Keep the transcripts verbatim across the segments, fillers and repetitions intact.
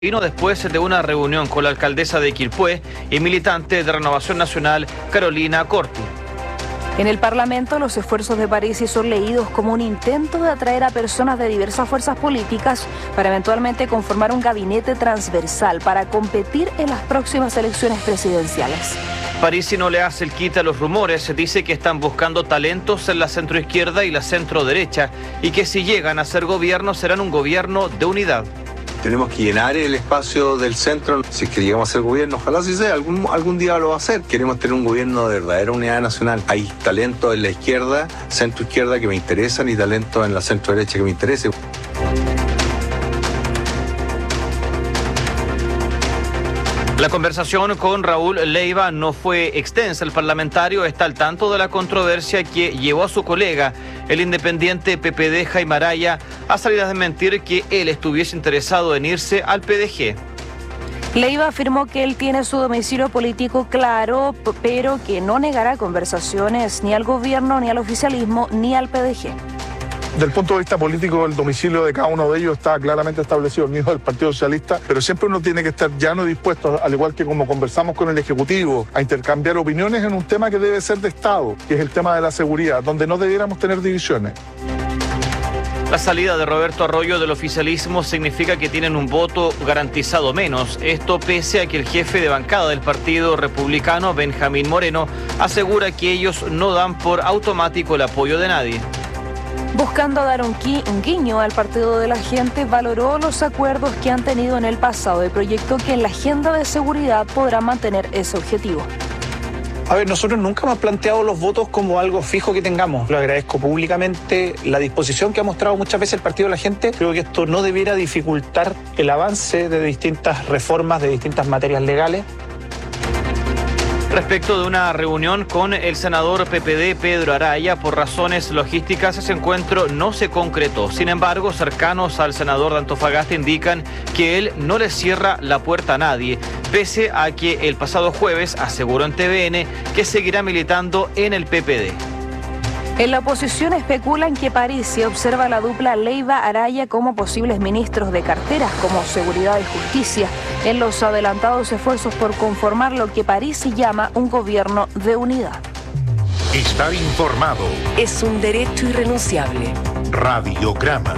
Vino después de una reunión con la alcaldesa de Quilpué y militante de Renovación Nacional, Carolina Corti. En el Parlamento, los esfuerzos de Parisi son leídos como un intento de atraer a personas de diversas fuerzas políticas para eventualmente conformar un gabinete transversal para competir en las próximas elecciones presidenciales. Parisi no le hace el quite a los rumores, dice que están buscando talentos en la centroizquierda y la centroderecha y que si llegan a ser gobierno serán un gobierno de unidad. Tenemos que llenar el espacio del centro. Si es que llegamos a ser gobierno, ojalá así sea, algún, algún día lo va a hacer. Queremos tener un gobierno de verdadera unidad nacional. Hay talento en la izquierda, centro izquierda que me interesan y talento en la centro derecha que me interese. La conversación con Raúl Leiva no fue extensa. El parlamentario está al tanto de la controversia que llevó a su colega, el independiente P P D Jaime Araya, a salir a desmentir que él estuviese interesado en irse al P D G. Leiva afirmó que él tiene su domicilio político claro, pero que no negará conversaciones ni al gobierno, ni al oficialismo, ni al P D G. Desde el punto de vista político, el domicilio de cada uno de ellos está claramente establecido, el mío del Partido Socialista, pero siempre uno tiene que estar llano y dispuesto, al igual que como conversamos con el Ejecutivo, a intercambiar opiniones en un tema que debe ser de Estado, que es el tema de la seguridad, donde no debiéramos tener divisiones. La salida de Roberto Arroyo del oficialismo significa que tienen un voto garantizado menos. Esto pese a que el jefe de bancada del Partido Republicano, Benjamín Moreno, asegura que ellos no dan por automático el apoyo de nadie. Buscando dar un, un guiño al Partido de la Gente, valoró los acuerdos que han tenido en el pasado y proyectó que en la agenda de seguridad podrá mantener ese objetivo. A ver, nosotros nunca hemos planteado los votos como algo fijo que tengamos. Lo agradezco públicamente la disposición que ha mostrado muchas veces el Partido de la Gente. Creo que esto no debiera dificultar el avance de distintas reformas, de distintas materias legales. Respecto de una reunión con el senador P P D Pedro Araya, por razones logísticas ese encuentro no se concretó. Sin embargo, cercanos al senador de Antofagasta indican que él no le cierra la puerta a nadie, pese a que el pasado jueves aseguró en T V N que seguirá militando en el P P D. En la oposición especulan que Parisi observa a la dupla Leiva-Araya como posibles ministros de carteras como Seguridad y Justicia en los adelantados esfuerzos por conformar lo que Parisi llama un gobierno de unidad. Estar informado es un derecho irrenunciable. Radiograma.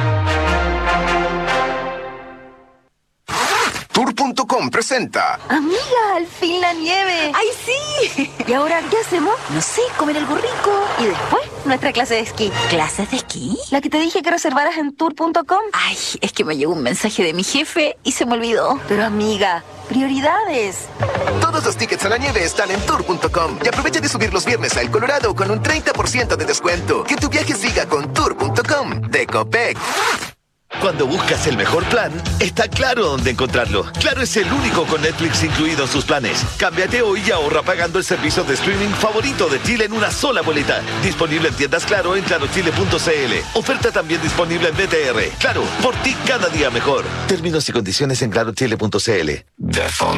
Tour punto com presenta. Amiga, al fin la nieve. ¡Ay, sí! ¿Y ahora qué hacemos? No sé, comer algo rico. Y después, nuestra clase de esquí. ¿Clases de esquí? La que te dije que reservaras en tour punto com. Ay, es que me llegó un mensaje de mi jefe y se me olvidó. Pero amiga, prioridades. Todos los tickets a la nieve están en tour punto com. Y aprovecha de subir los viernes a El Colorado con un treinta por ciento de descuento. Que tu viaje siga con tour punto com de Copec. Cuando buscas el mejor plan, está claro dónde encontrarlo. Claro es el único con Netflix incluido en sus planes. Cámbiate hoy y ahorra pagando el servicio de streaming favorito de Chile en una sola boleta. Disponible en tiendas Claro en claro chile punto c l. Oferta también disponible en B T R. Claro, por ti cada día mejor. Términos y condiciones en claro chile punto c l.